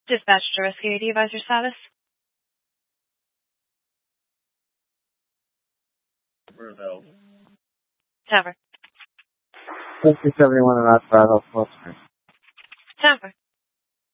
Dispatch to Rescue AD Advisor status. Tower. 5071 and outside of Foster. Tower.